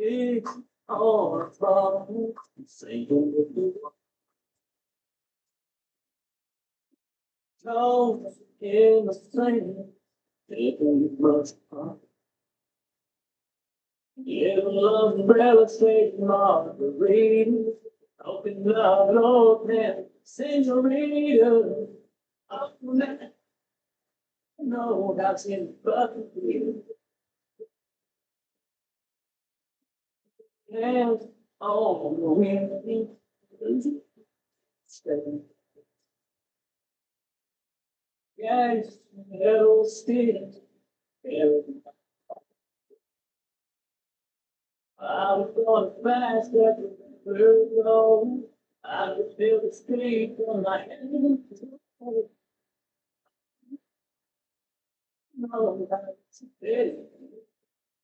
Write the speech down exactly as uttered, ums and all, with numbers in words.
It's all from say told in the same people must come. Yellow umbrella state margarita. Open up old man, senorita. Oh, man, no, that's in but you. And oh, we stay. Yes, it'll still. I'm going fast at the road. I can feel the speed on my hands. No, that's it.